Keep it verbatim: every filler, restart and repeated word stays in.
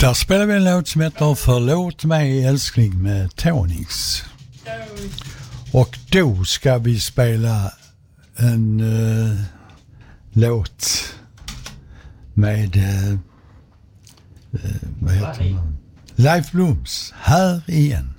Där spelar vi en låt som heter Förlåt mig älskling med Tonix. Och då ska vi spela en uh, låt med uh, uh, vad heter man? Life Blooms, här igen.